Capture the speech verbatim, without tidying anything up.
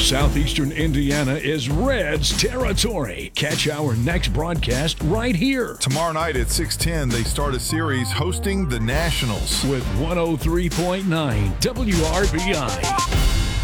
Southeastern Indiana is Reds territory. Catch our next broadcast right here. Tomorrow night at six ten, they start a series hosting the Nationals with one oh three point nine W R B I.